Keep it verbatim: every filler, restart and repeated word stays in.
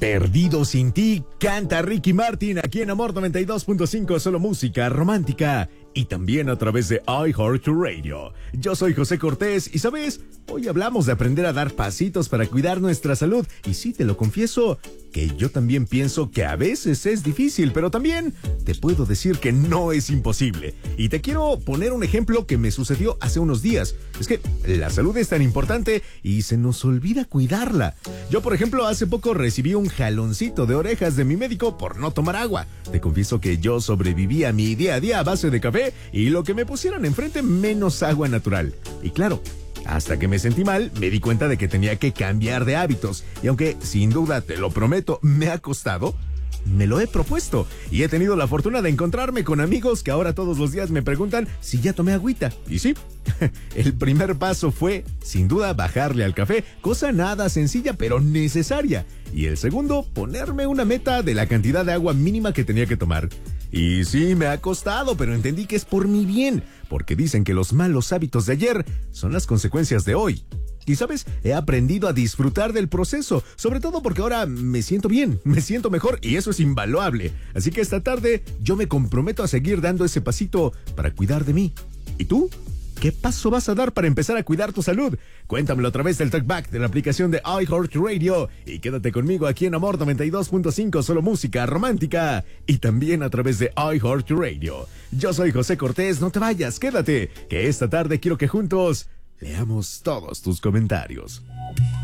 Perdido sin ti, canta Ricky Martin aquí en Amor noventa y dos punto cinco, solo música romántica. Y también a través de iHeartRadio. Yo soy José Cortés y, ¿sabes? Hoy hablamos de aprender a dar pasitos para cuidar nuestra salud. Y sí, te lo confieso, que yo también pienso que a veces es difícil, pero también te puedo decir que no es imposible. Y te quiero poner un ejemplo que me sucedió hace unos días. Es que la salud es tan importante y se nos olvida cuidarla. Yo, por ejemplo, hace poco recibí un jaloncito de orejas de mi médico por no tomar agua. Te confieso que yo sobreviví a mi día a día a base de café y lo que me pusieran enfrente menos agua natural. Y claro, hasta que me sentí mal, me di cuenta de que tenía que cambiar de hábitos. Y aunque, sin duda, te lo prometo, me ha costado, me lo he propuesto. Y he tenido la fortuna de encontrarme con amigos que ahora todos los días me preguntan si ya tomé agüita. Y sí, el primer paso fue, sin duda, bajarle al café. Cosa nada sencilla, pero necesaria. Y el segundo, ponerme una meta de la cantidad de agua mínima que tenía que tomar. Y sí, me ha costado, pero entendí que es por mi bien, porque dicen que los malos hábitos de ayer son las consecuencias de hoy. Y sabes, he aprendido a disfrutar del proceso, sobre todo porque ahora me siento bien, me siento mejor y eso es invaluable. Así que esta tarde yo me comprometo a seguir dando ese pasito para cuidar de mí. ¿Y tú? ¿Qué paso vas a dar para empezar a cuidar tu salud? Cuéntamelo a través del Talkback de la aplicación de iHeartRadio y quédate conmigo aquí en Amor noventa y dos punto cinco, solo música romántica, y también a través de iHeartRadio. Yo soy José Cortés, no te vayas, quédate, que esta tarde quiero que juntos leamos todos tus comentarios.